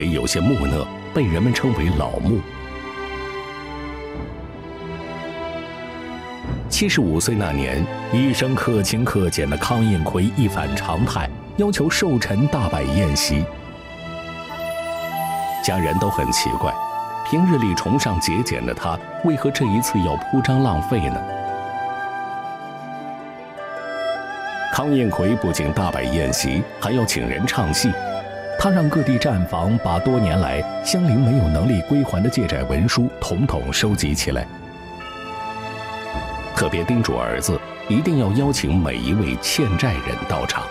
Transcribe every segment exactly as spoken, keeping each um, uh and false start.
有些木讷，被人们称为老木。七十五岁那年，一生克勤克俭的康应奎一反常态，要求寿辰大摆宴席。家人都很奇怪，平日里崇尚节俭的他，为何这一次要铺张浪费呢？康应奎不仅大摆宴席，还要请人唱戏。他让各地站房把多年来乡邻没有能力归还的借债文书统统收集起来，特别叮嘱儿子一定要邀请每一位欠债人到场。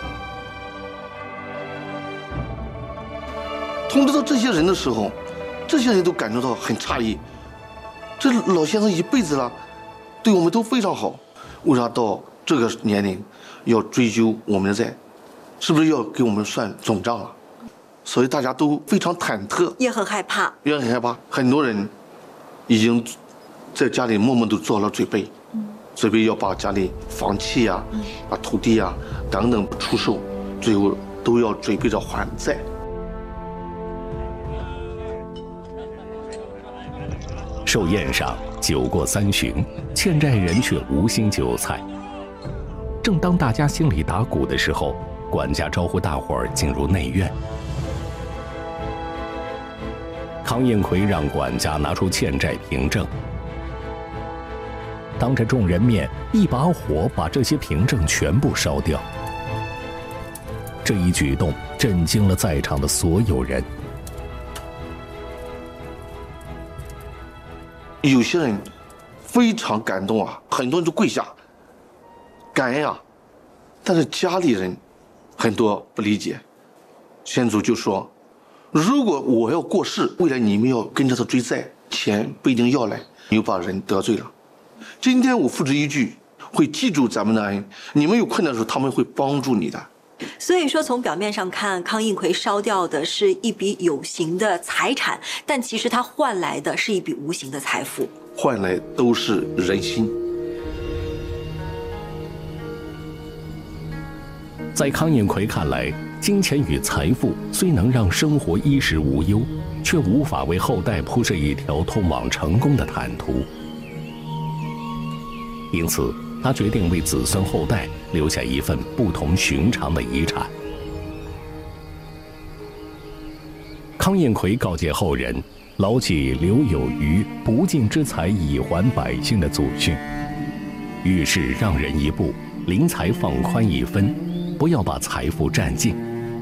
通知到这些人的时候，这些人都感觉到很诧异，这老先生一辈子了，对我们都非常好，为啥到这个年龄要追究我们的债，是不是要给我们算总账了？所以大家都非常忐忑， 也很害怕， 也很害怕。很多人已经在家里默默都做了准备，嗯、准备要把家里房契呀、啊、嗯、把土地呀、啊、等等出售，最后都要准备着还债。 寿宴上酒过三巡，欠债人却无心韭菜。正当大家心里打鼓的时候，管家招呼大伙儿进入内院。康应奎让管家拿出欠债凭证，当着众人面一把火把这些凭证全部烧掉。这一举动震惊了在场的所有人。 有些人非常感动啊，很多人都跪下感恩啊，但是家里人很多不理解。先祖就说，如果我要过世，未来你们要跟着他追债，钱不一定要来，你又把人得罪了。今天我付之一炬，会记住咱们的恩，你们有困难的时候他们会帮助你的。 所以说，从表面上看，康应奎烧掉的是一笔有形的财产，但其实他换来的是一笔无形的财富， 换来都是人心。 在康应奎看来，金钱与财富虽能让生活衣食无忧，却无法为后代铺设一条通往成功的坦途。因此，他决定为子孙后代留下一份不同寻常的遗产。康应奎告诫后人，牢记留有余，不尽之财以还百姓的祖训，遇事让人一步，临财放宽一分，不要把财富占尽。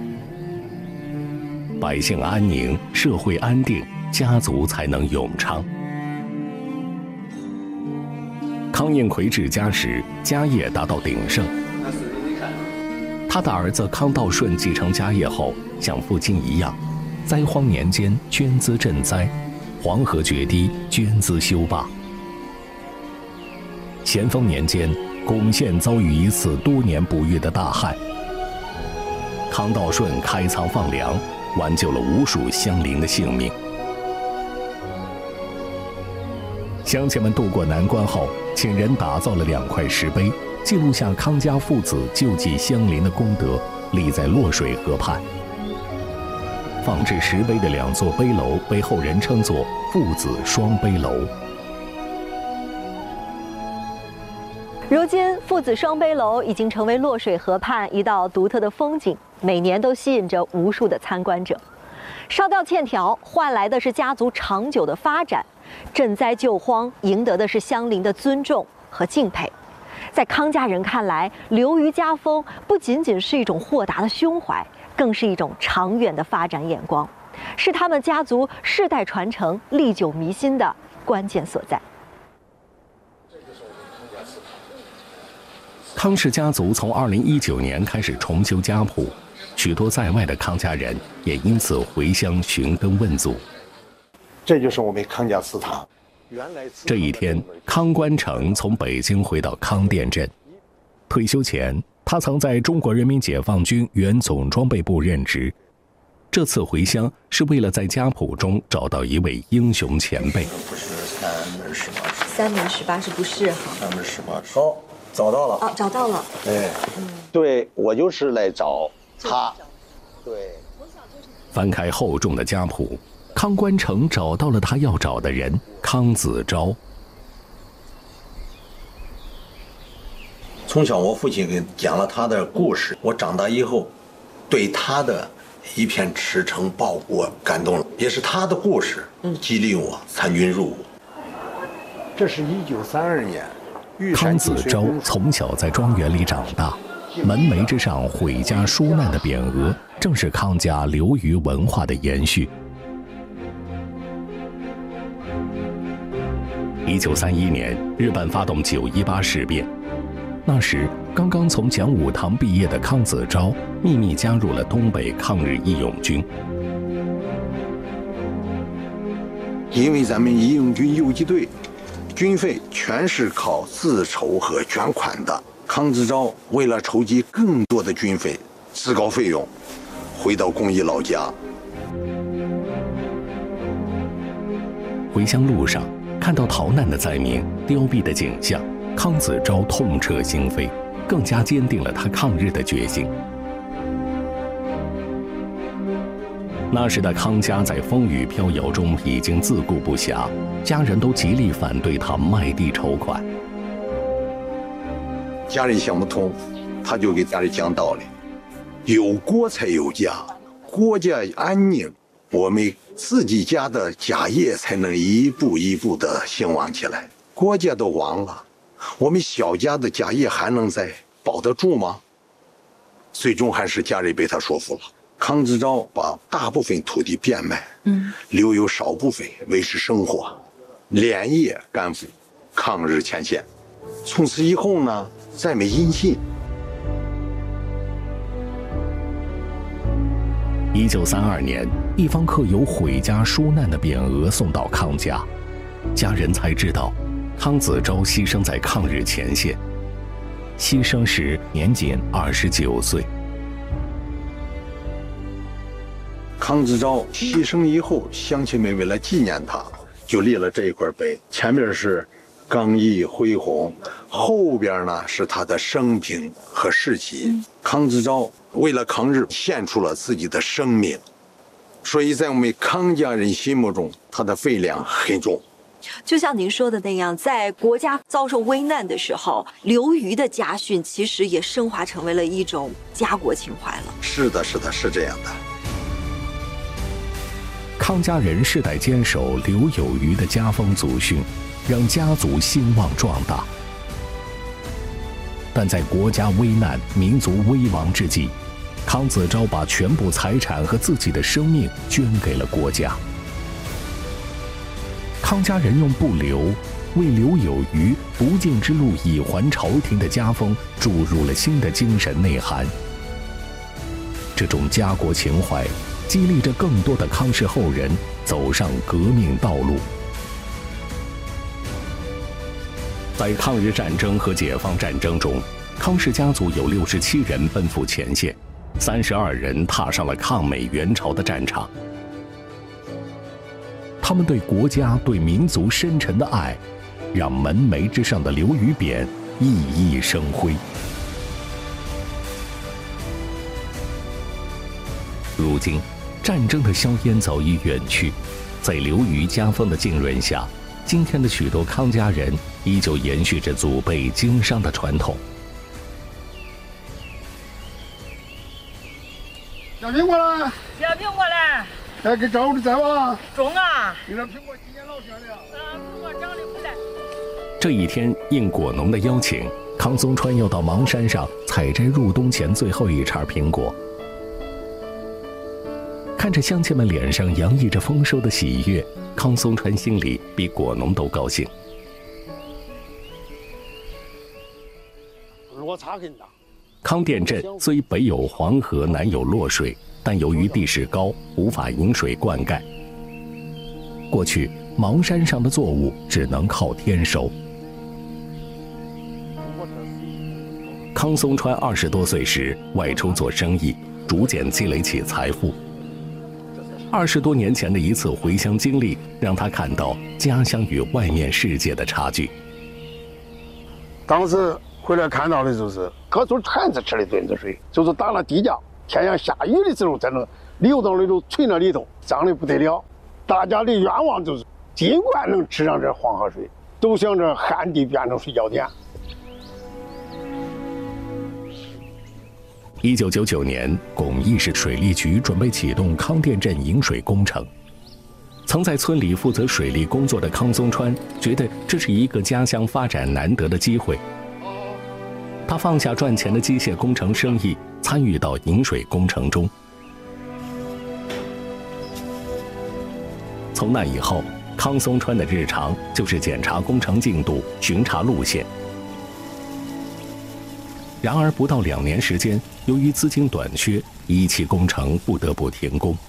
百姓安宁，社会安定，家族才能永昌。康应奎治家时，家业达到鼎盛。他的儿子康道顺继承家业后，像父亲一样，灾荒年间捐资赈灾，黄河决堤捐资修坝。咸丰年间，巩县遭遇一次多年不遇的大旱，康道顺开仓放粮，挽救了无数乡邻的性命。乡亲们渡过难关后，请人打造了两块石碑，记录下康家父子救济乡邻的功德，立在洛水河畔。放置石碑的两座碑楼被后人称作父子双碑楼。 如今，父子双碑楼已经成为洛水河畔一道独特的风景，每年都吸引着无数的参观者。烧掉欠条，换来的是家族长久的发展；赈灾救荒，赢得的是乡邻的尊重和敬佩。在康家人看来，留于家风不仅仅是一种豁达的胸怀，更是一种长远的发展眼光，是他们家族世代传承、历久弥新的关键所在。 康氏家族从二零一九年开始重修家谱，许多在外的康家人也因此回乡寻根问祖。 这就是我们康家祠堂。原来这一天，康关成从北京回到康店镇。退休前，他曾在中国人民解放军原总装备部任职。这次回乡是为了在家谱中找到一位英雄前辈。 不是三门十八尺， 三门十八是不是哈？ 三门十八尺。 好，找到了。 哦，找到了。 哎，嗯，对我就是来找他。对。 翻开厚重的家谱，康关成找到了他要找的人康子昭。 从小我父亲给讲了他的故事，我长大以后对他的一片赤诚报国感动了，也是他的故事激励我参军入伍。 这是一九三二年， 康子昭从小在庄园里长大，门楣之上毁家纾难的匾额，正是康家流于文化的延续。一九三一年，日本发动九一八事变，那时刚刚从讲武堂毕业的康子昭秘密加入了东北抗日义勇军。 因为咱们义勇军游击队军费全是靠自筹和捐款的，康子昭为了筹集更多的军费，自告奋勇回到公益老家。 回乡路上看到逃难的灾民、凋敝的景象，康子昭痛彻心扉，更加坚定了他抗日的决心。那时的康家在风雨飘摇中已经自顾不暇，家人都极力反对他卖地筹款。 家人想不通，他就给家里讲道理：有国才有家，国家安宁，我们自己家的家业才能一步一步的兴旺起来。国家都亡了，我们小家的家业还能再保得住吗？最终还是家人被他说服了。康子昭把大部分土地变卖，嗯，留有少部分维持生活，连夜赶赴抗日前线。从此以后呢，再没音信。 一九三二年，一方刻有毁家纾难的匾额送到康家，家人才知道，康子昭牺牲在抗日前线，牺牲时年仅二十九岁。 康子昭牺牲以后，乡亲们为了纪念他，就立了这一块碑，前面是刚毅恢宏，后边呢是他的生平和事迹。康子昭为了抗日献出了自己的生命，所以在我们康家人心目中，他的分量很重。 就像您说的那样，在国家遭受危难的时候，刘瑜的家训其实也升华成为了一种家国情怀了。 是的，是的，是这样的。 康家人世代坚守刘有余的家风祖训，让家族兴旺壮大。但在国家危难、民族危亡之际，康子昭把全部财产和自己的生命捐给了国家。康家人用不留、为刘有余不敬之路以还朝廷的家风注入了新的精神内涵。这种家国情怀激励着更多的康氏后人走上革命道路。在抗日战争和解放战争中，康氏家族有六十七人奔赴前线，三十二人踏上了抗美援朝的战场。他们对国家、对民族深沉的爱，让门楣之上的刘余匾熠熠生辉。如今，战争的硝烟早已远去，在刘余家风的浸润下，今天的许多康家人依旧延续着祖辈经商的传统。 小苹果来， 小苹果来， 哎，给长的在吧？ 中啊！ 你这苹果今年老甜了。 嗯，苹果长得不赖。 这一天，应果农的邀请，康松川要到邙山上采摘入冬前最后一茬苹果。看着乡亲们脸上洋溢着丰收的喜悦，康松川心里比果农都高兴。 落差很大。 康店镇虽北有黄河，南有洛水，但由于地势高，无法引水灌溉。过去邙山上的作物只能靠天收。康松川二十多岁时外出做生意，逐渐积累起财富。二十多年前的一次回乡经历，让他看到家乡与外面世界的差距。 当时回来看到的就是各种铲子吃的墩子水，就是打了地窖，天要下雨的时候才能流到里头存到里头，脏的不得了。大家的愿望就是尽管能吃上这黄河水，都想着旱地变成水浇田。 一九九九年，巩义市水利局准备启动康店镇引水工程。曾在村里负责水利工作的康松川觉得这是一个家乡发展难得的机会。他放下赚钱的机械工程生意，参与到引水工程中。从那以后，康松川的日常就是检查工程进度、巡查路线。然而，不到两年时间，由于资金短缺，一期工程不得不停工。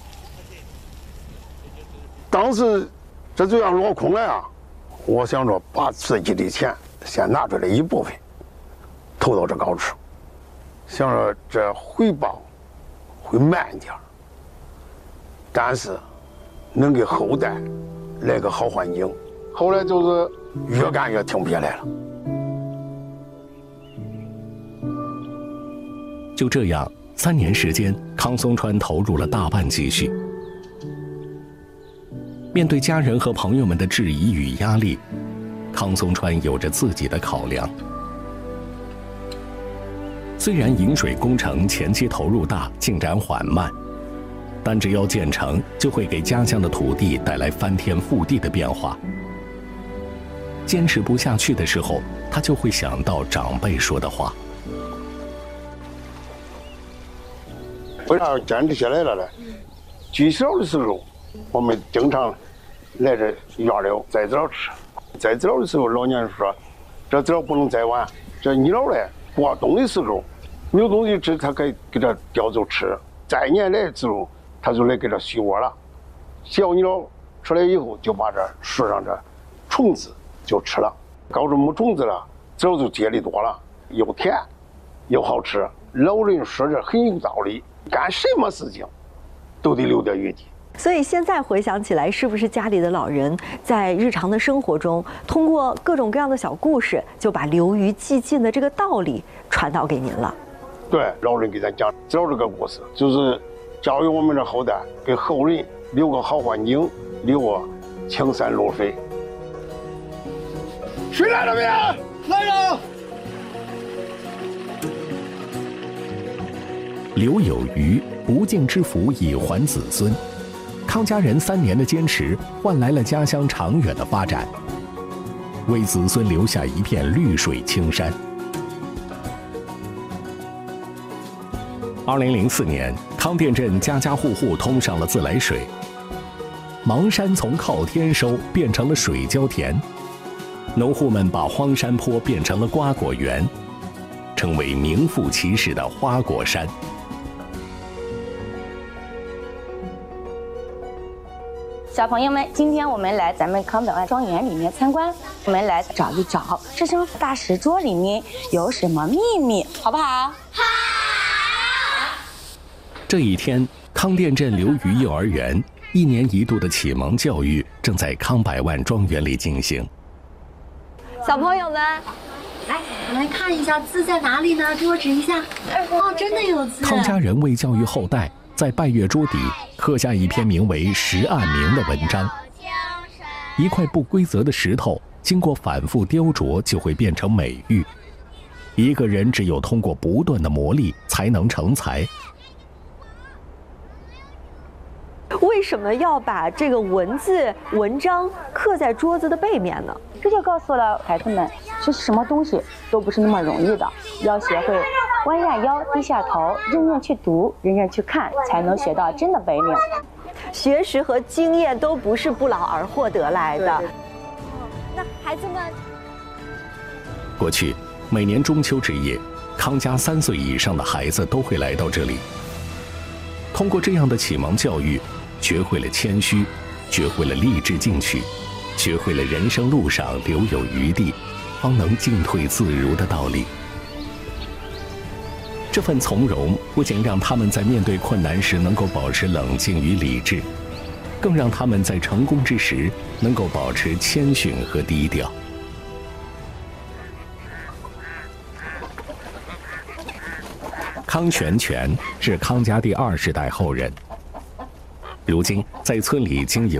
当时这就要落空了呀，我想着把自己的钱先拿出来一部分，投到这高处，想着这回报会慢一点，但是能给后代来个好环境。后来就是越干越停不下来了。 就这样，三年时间，康松川投入了大半积蓄。面对家人和朋友们的质疑与压力，康松川有着自己的考量。虽然引水工程前期投入大，进展缓慢，但只要建成，就会给家乡的土地带来翻天覆地的变化。坚持不下去的时候，他就会想到长辈说的话。 为啥坚持下来了呢？最小的时候，我们经常来这院里摘枣吃。摘枣的时候，老年人说，这枣不能摘完，这鸟嘞过冬的时候没有东西吃，它可以给它叼走吃。再年来的时候，它就来给它续窝了。小鸟出来以后，就把这树上这虫子就吃了。搞着没虫子了，枣就结的多了，又甜又好吃。老人说这很有道理。干什么事情都得留点余地。 所以现在回想起来，是不是家里的老人在日常的生活中，通过各种各样的小故事，就把流于既尽的这个道理传导给您了？ 对，老人给咱讲枣这个故事，就是教育我们的后代，给后人留个好环境，留个青山绿水。水来了没有？来了。 留有余，不敬之福以还子孙。康家人三年的坚持，换来了家乡长远的发展，为子孙留下一片绿水青山。二零零四年，康店镇家家户户通上了自来水，芒山从靠天收变成了水浇田，农户们把荒山坡变成了瓜果园，成为名副其实的花果山。 小朋友们，今天我们来咱们康百万庄园里面参观，我们来找一找这张大石桌里面有什么秘密，好不好？好。 这一天，康店镇流鱼幼儿园一年一度的启蒙教育正在康百万庄园里进行。 小朋友们， 来，我来看一下字在哪里呢？给我指一下。哦，真的有字。 康家人为教育后代，在拜月桌底刻下一篇名为《石案铭》的文章。一块不规则的石头，经过反复雕琢，就会变成美玉。一个人只有通过不断的磨砺，才能成才。 为什么要把这个文字文章刻在桌子的背面呢？ 这就告诉了孩子们，学习什么东西都不是那么容易的，要学会弯下腰、低下头，认真去读，认真去看，才能学到真的本领。 学识和经验都不是不劳而获得来的。那孩子们， 过去每年中秋之夜，康家三岁以上的孩子都会来到这里。通过这样的启蒙教育，学会了谦虚，学会了励志进取，学会了人生路上留有余地，方能进退自如的道理。这份从容不仅让他们在面对困难时能够保持冷静与理智，更让他们在成功之时能够保持谦逊和低调。康全全是康家第二十代后人， 如今，在村里经营